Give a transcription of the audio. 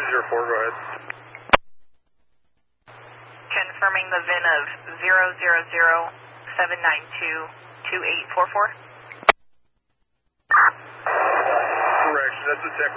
204, go ahead. Confirming the VIN of 000-792-2844. Correction, that's the tech